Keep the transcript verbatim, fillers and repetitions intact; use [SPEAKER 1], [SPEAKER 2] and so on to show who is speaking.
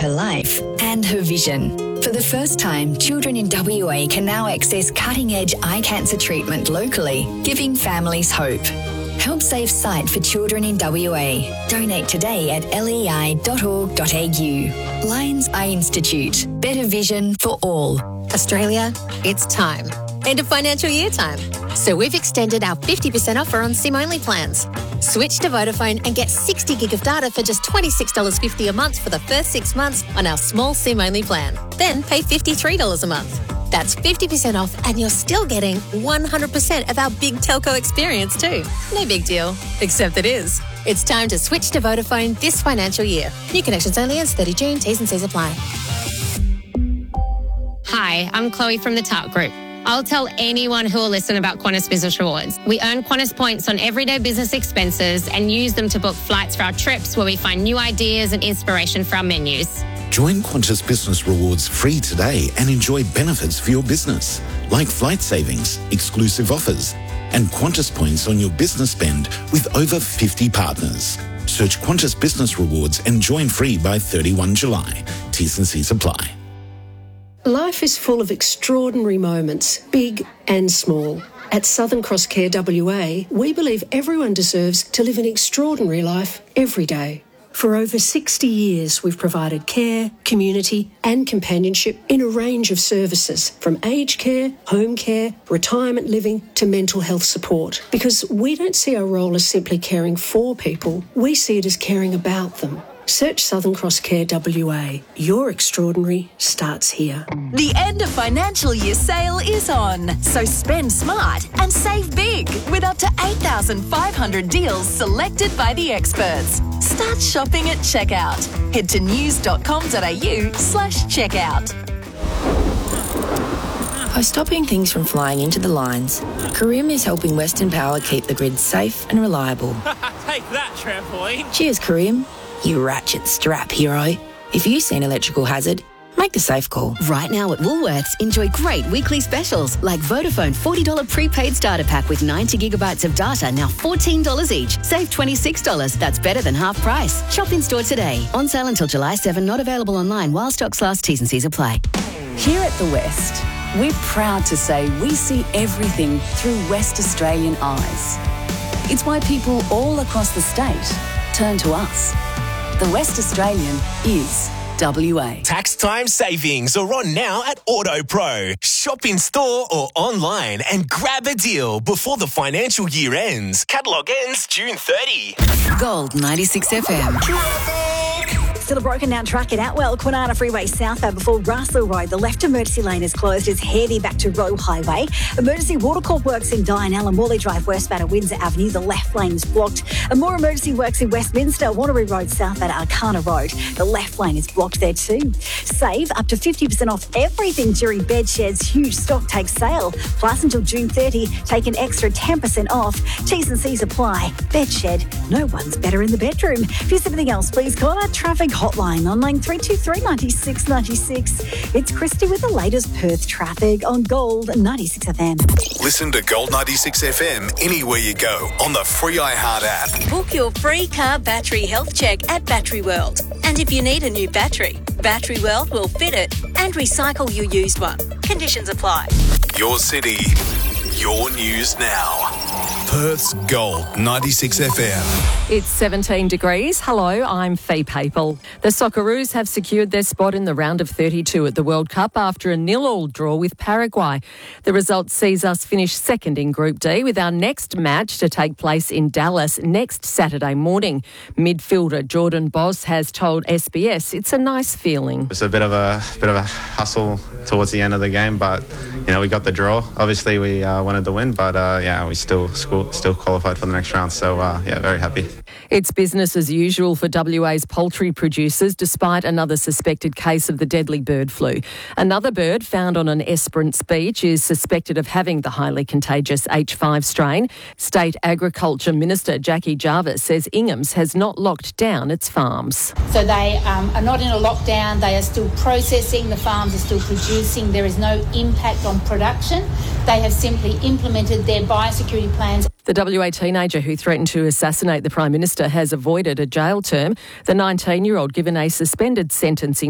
[SPEAKER 1] her life and her vision. For the first time, children in W A can now access cutting-edge eye cancer treatment locally, giving families hope. Help save sight for children in W A. Donate today at lei dot org dot a u. Lions Eye Institute. Better vision for all.
[SPEAKER 2] Australia, it's time. End of financial year time. So we've extended our fifty percent offer on SIM-only plans. Switch to Vodafone and get sixty gig of data for just twenty-six dollars fifty a month for the first six months on our small SIM-only plan. Then pay fifty-three dollars a month. That's fifty percent off and you're still getting one hundred percent of our big telco experience too. No big deal, except it is. It's time to switch to Vodafone this financial year. New connections only ends thirty June. T's and C's apply.
[SPEAKER 3] Hi, I'm Chloe from the Tart Group. I'll tell anyone who will listen about Qantas Business Rewards. We earn Qantas points on everyday business expenses and use them to book flights for our trips where we find new ideas and inspiration for our menus.
[SPEAKER 4] Join Qantas Business Rewards free today and enjoy benefits for your business, like flight savings, exclusive offers, and Qantas points on your business spend with over fifty partners. Search Qantas Business Rewards and join free by thirty-first of July. T's and C's apply.
[SPEAKER 5] Life is full of extraordinary moments, big and small. At Southern Cross Care W A, we believe everyone deserves to live an extraordinary life every day. For over sixty years, we've provided care, community and companionship in a range of services, from aged care, home care, retirement living to mental health support. Because we don't see our role as simply caring for people, we see it as caring about them. Search Southern Cross Care W A. Your extraordinary starts here.
[SPEAKER 6] The end of financial year sale is on. So spend smart and save big with up to eight thousand five hundred deals selected by the experts. Start shopping at checkout. Head to news.com.au slash checkout.
[SPEAKER 7] By stopping things from flying into the lines, Carim is helping Western Power keep the grid safe and reliable.
[SPEAKER 8] Take that, trampoline.
[SPEAKER 7] Cheers, Carim. You ratchet strap hero. If you see an electrical hazard, make the safe call.
[SPEAKER 9] Right now at Woolworths, enjoy great weekly specials like Vodafone forty dollars prepaid starter pack with ninety gigabytes of data, now fourteen dollars each. Save twenty-six dollars. That's better than half price. Shop in store today. On sale until July seventh, not available online while stocks last. T's and C's apply.
[SPEAKER 10] Here at The West, we're proud to say we see everything through West Australian eyes. It's why people all across the state turn to us. The West Australian is W A.
[SPEAKER 11] Tax time savings are on now at AutoPro. Shop in store or online and grab a deal before the financial year ends. Catalogue ends June thirtieth.
[SPEAKER 9] Gold ninety-six F M.
[SPEAKER 12] Still a broken down track at Atwell, Kwinana Freeway southbound before Russell Road. The left emergency lane is closed as heavy back to Roe Highway. Emergency water corp works in Dianella and Morley Drive westbound at Windsor Avenue. The left lane is blocked. And more emergency works in Westminster, Wanneroo Road southbound at Arcana Road. The left lane is blocked there too. Save up to fifty percent off everything during Bedshed's huge stock take sale. Plus until June thirtieth, take an extra ten percent off. T's and C's apply. Bedshed, no one's better in the bedroom. If there's anything else, please call our traffic hotline on line three two three, nine six nine six. It's Christy with the latest Perth traffic on Gold ninety-six F M.
[SPEAKER 13] Listen to Gold ninety-six F M anywhere you go on the free iHeart app.
[SPEAKER 14] Book your free car battery health check at Battery World. And if you need a new battery, Battery World will fit it and recycle your used one. Conditions apply.
[SPEAKER 13] Your city, your news now. Perth's Gold ninety-six F M.
[SPEAKER 15] It's seventeen degrees. Hello, I'm Faye Papel. The Socceroos have secured their spot in the round of thirty-two at the World Cup after a nil-all draw with Paraguay. The result sees us finish second in Group D, with our next match to take place in Dallas next Saturday morning. Midfielder Jordan Boss has told S B S it's a nice feeling.
[SPEAKER 16] It's a bit of a bit of a hustle towards the end of the game, but you know we got the draw. Obviously, we uh, wanted to win, but uh, yeah, we still scored. Still qualified for the next round, so uh, yeah, very happy.
[SPEAKER 15] It's business as usual for W A's poultry producers, despite another suspected case of the deadly bird flu. Another bird found on an Esperance beach is suspected of having the highly contagious H five strain. State Agriculture Minister Jackie Jarvis says Ingham's has not locked down its farms.
[SPEAKER 17] So they um, are not in a lockdown, they are still processing, the farms are still producing, there is no impact on production. They have simply implemented their biosecurity plans.
[SPEAKER 15] The W A teenager who threatened to assassinate the Prime Minister has avoided a jail term. The nineteen-year-old given a suspended sentencing